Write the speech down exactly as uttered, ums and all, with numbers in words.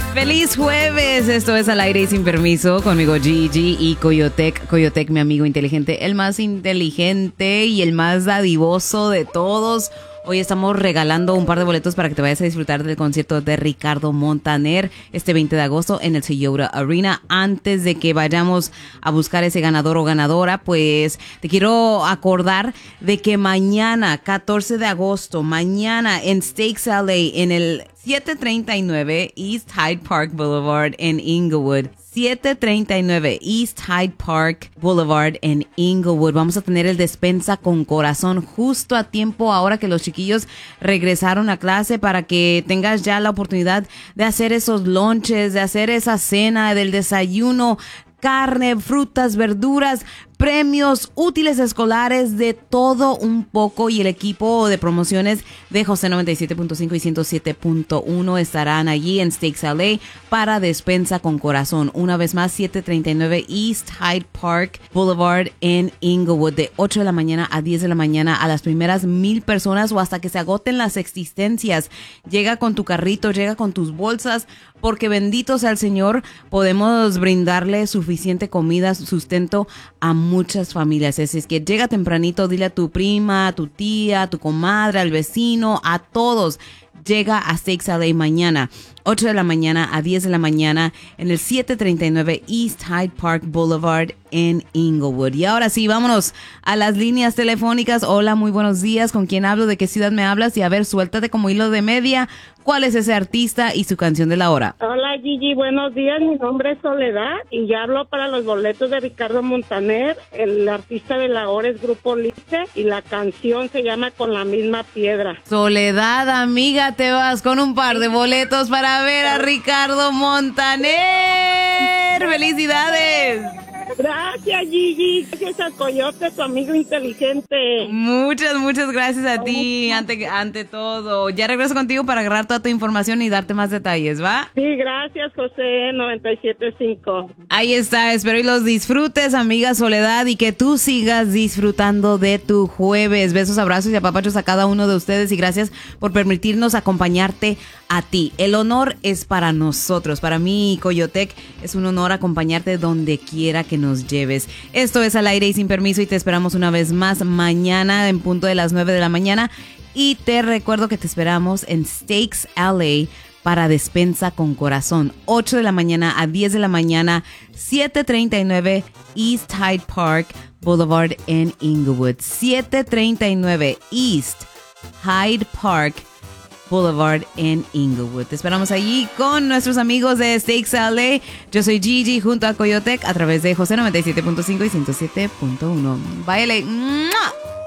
Feliz jueves, esto es Al Aire y Sin Permiso, conmigo Gigi y Coyotec. Coyotec, mi amigo inteligente, el más inteligente y el más dadivoso de todos. Hoy estamos regalando un par de boletos para que te vayas a disfrutar del concierto de Ricardo Montaner este veinte de agosto en el Toyota Arena. Antes de que vayamos a buscar ese ganador o ganadora, pues te quiero acordar de que mañana, catorce de agosto, mañana en Steaks L A, en el siete treinta y nueve East Hyde Park Boulevard en Inglewood. siete treinta y nueve East Hyde Park Boulevard en Inglewood. Vamos a tener el Despensa con Corazón justo a tiempo ahora que los chiquillos regresaron a clase, para que tengas ya la oportunidad de hacer esos lunches, de hacer esa cena, del desayuno, carne, frutas, verduras, premios, útiles escolares, de todo un poco. Y el equipo de promociones de José noventa y siete punto cinco y ciento siete punto uno estarán allí en Steaks L A para Despensa con Corazón. Una vez más, siete treinta y nueve East Hyde Park Boulevard en Inglewood, de ocho de la mañana a diez de la mañana, a las primeras mil personas o hasta que se agoten las existencias. Llega con tu carrito, llega con tus bolsas, porque bendito sea el Señor, podemos brindarle suficiente comida, sustento a muchas familias. Así es que llega tempranito, dile a tu prima, a tu tía, a tu comadre, al vecino, a todos. Llega a Steaks L A mañana, ocho de la mañana a diez de la mañana, en el siete treinta y nueve East Hyde Park Boulevard en Inglewood. Y ahora sí, vámonos a las líneas telefónicas. Hola, muy buenos días. ¿Con quién hablo? ¿De qué ciudad me hablas? Y a ver, suéltate como hilo de media. ¿Cuál es ese artista y su canción de la hora? Hola, Gigi, buenos días. Mi nombre es Soledad y ya hablo para los boletos de Ricardo Montaner. El artista de la hora es Grupo Lice y la canción se llama Con la Misma Piedra. Soledad, amiga, te vas con un par de boletos para ver a Ricardo Montaner. ¡Felicidades! Gracias, Gigi. Gracias a Coyote, tu amigo inteligente. Muchas, muchas gracias a ti, ante, ante todo. Ya regreso contigo para agarrar toda tu información y darte más detalles, ¿va? Sí, gracias, José noventa y siete punto cinco. Ahí está, espero y los disfrutes, amiga Soledad, y que tú sigas disfrutando de tu jueves. Besos, abrazos y apapachos a cada uno de ustedes y gracias por permitirnos acompañarte a ti. El honor es para nosotros. Para mí, Coyotec, es un honor acompañarte donde quiera que nos lleves. Esto es Al Aire y Sin Permiso y te esperamos una vez más mañana en punto de las nueve de la mañana. Y te recuerdo que te esperamos en Steaks L A para Despensa con Corazón, ocho de la mañana a diez de la mañana, siete treinta y nueve East Hyde Park Boulevard en Inglewood. siete treinta y nueve East Hyde Park Boulevard en Inglewood. Te esperamos allí con nuestros amigos de Steaks L A. Yo soy Gigi junto a Coyotec a través de José noventa y siete punto cinco y ciento siete punto uno. Bye, L A. ¡Mua!